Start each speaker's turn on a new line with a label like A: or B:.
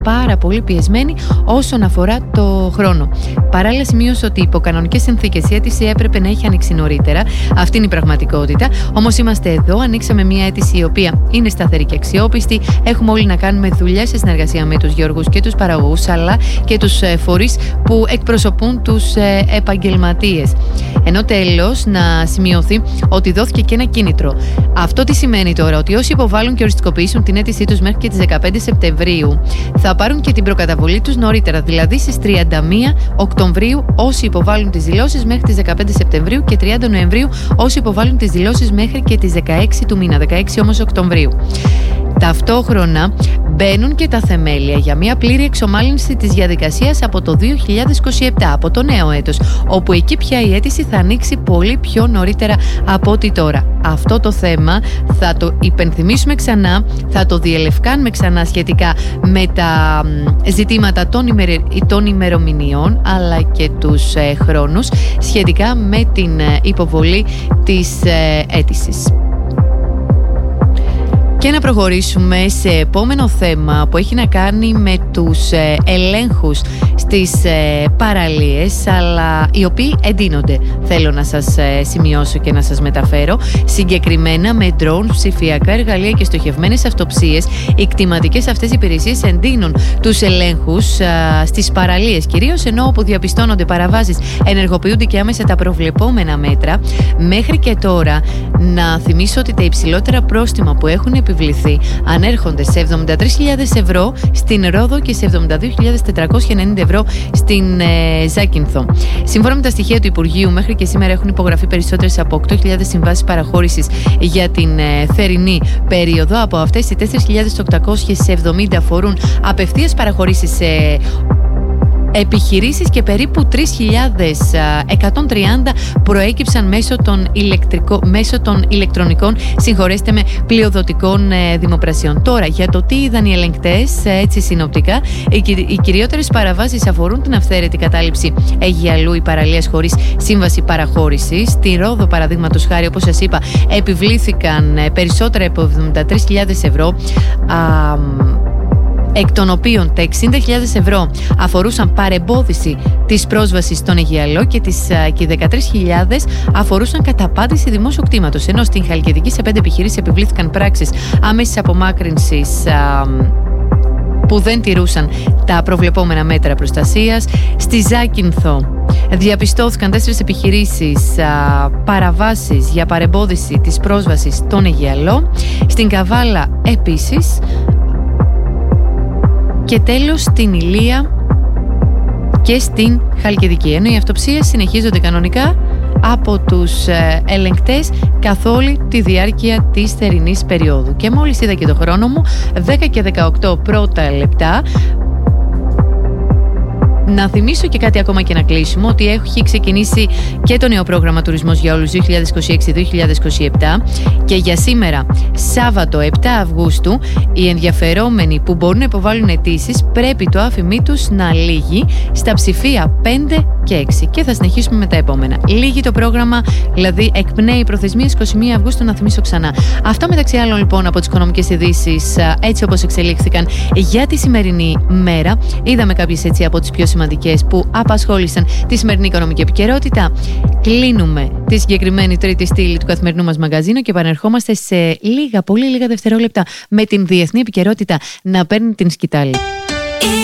A: πάρα πολύ πιεσμένοι όσον αφορά το χρόνο. Παράλληλα, σημείωσε ότι υπό κανονικές συνθήκες η αίτηση έπρεπε να έχει ανοίξει νωρίτερα. Αυτή είναι η πραγματικότητα. Όμως είμαστε εδώ, ανοίξαμε μια αίτηση η οποία είναι σταθερή και αξιόπιστη. Έχουμε όλοι να κάνουμε δουλειά σε συνεργασία με τους γεωργούς και τους παραγωγούς, αλλά και τους φορείς που εκπροσωπούν τους επαγγελματίες. Ενώ τέλος, να σημειωθεί ότι δόθηκε και ένα κίνητρο. Αυτό τι σημαίνει τώρα? Ότι όσοι υποβάλλουν και οριστικοποιήσουν την αίτησή τους μέχρι και τις 15 Σεπτεμβρίου θα πάρουν και την προκαταβολή τους νωρίτερα, δηλαδή στις 31 Οκτωβρίου όσοι υποβάλλουν τις δηλώσεις μέχρι τις 15 Σεπτεμβρίου και 30 Νοεμβρίου όσοι υποβάλλουν τις δηλώσεις μέχρι και τις 16 του μήνα, 16 όμως Οκτωβρίου. Ταυτόχρονα μπαίνουν και τα θεμέλια για μια πλήρη εξομάλυνση της διαδικασίας από το 2027, από το νέο έτος, όπου εκεί πια η αίτηση θα ανοίξει πολύ πιο νωρίτερα από ό,τι τώρα. Αυτό το θέμα θα το υπενθυμίσουμε ξανά, θα το διελευκάνουμε ξανά σχετικά με τα ζητήματα των ημερομηνιών, αλλά και τους χρόνους σχετικά με την υποβολή της αίτησης. Και να προχωρήσουμε σε επόμενο θέμα που έχει να κάνει με τους ελέγχους στις παραλίες, αλλά οι οποίοι εντείνονται. Θέλω να σας σημειώσω και να σας μεταφέρω. Συγκεκριμένα με ντρόουν, ψηφιακά εργαλεία και στοχευμένες αυτοψίες, οι κτηματικές αυτές υπηρεσίες εντείνουν τους ελέγχους στις παραλίες. Κυρίως ενώ όπου διαπιστώνονται παραβάσεις ενεργοποιούνται και άμεσα τα προβλεπόμενα μέτρα. Μέχρι και τώρα, να θυμίσω ότι τα υψηλότερα πρόστιμα που έχουν επιβληθεί ανέρχονται σε 73.000 ευρώ στην Ρόδο και σε 72.490 ευρώ στην Ζάκυνθο. Σύμφωνα με τα στοιχεία του Υπουργείου, μέχρι και σήμερα έχουν υπογραφεί περισσότερες από 8.000 συμβάσεις παραχώρησης για την θερινή περίοδο. Από αυτές οι 4.870 αφορούν απευθείας παραχωρήσεις σε επιχειρήσεις και περίπου 3.130 προέκυψαν μέσω των ηλεκτρονικών πλειοδοτικών δημοπρασιών. Τώρα, για το τι είδαν οι ελεγκτές, έτσι συνοπτικά, οι κυριότερες παραβάσεις αφορούν την αυθαίρετη κατάληψη Αιγιαλού ή παραλίας χωρίς σύμβαση παραχώρησης. Στη Ρόδο, παραδείγματος χάρη, όπως σας είπα, επιβλήθηκαν περισσότερα από 73.000 ευρώ. Εκ των οποίων τα 60.000 ευρώ αφορούσαν παρεμπόδιση της πρόσβασης στον Αιγιαλό και οι 13.000 αφορούσαν καταπάτηση δημόσιου κτήματος. Ενώ στην Χαλκιδική σε 5 επιχειρήσεις επιβλήθηκαν πράξεις άμεσης απομάκρυνσης που δεν τηρούσαν τα προβλεπόμενα μέτρα προστασίας. Στη Ζάκυνθο διαπιστώθηκαν 4 επιχειρήσεις παραβάσεις για παρεμπόδιση της πρόσβασης στον Αιγιαλό. Στην Καβάλα επίσης. Και τέλος στην Ηλία και στην Χαλκιδική. Ενώ οι αυτοψίες συνεχίζονται κανονικά από τους ελεγκτές καθ' όλη τη διάρκεια της θερινής περίοδου. Και μόλις είδα και το χρόνο μου, 10 και 18 πρώτα λεπτά. Να θυμίσω και κάτι ακόμα και να κλείσουμε, ότι έχει ξεκινήσει και το νέο πρόγραμμα Τουρισμός για Όλους 2026-2027 και για σήμερα, Σάββατο 7 Αυγούστου, οι ενδιαφερόμενοι που μπορούν να υποβάλουν αιτήσεις πρέπει το άφημί τους να λύγει στα ψηφία 5 και 6 και θα συνεχίσουμε με τα επόμενα. Λύγει το πρόγραμμα, δηλαδή εκπνέει η προθεσμία 21 Αυγούστου, να θυμίσω ξανά. Αυτά μεταξύ άλλων λοιπόν από τις οικονομικές ειδήσεις έτσι όπως εξελίχθηκαν για τη σημερινή μέρα. Είδαμε κάποιες έτσι από τις πιο σημαντικές που απασχόλησαν τη σημερινή οικονομική επικαιρότητα. Κλείνουμε τη συγκεκριμένη τρίτη στήλη του καθημερινού μας μαγαζίνου και επανερχόμαστε σε πολύ λίγα δευτερόλεπτα με την διεθνή επικαιρότητα να παίρνει την σκητάλη.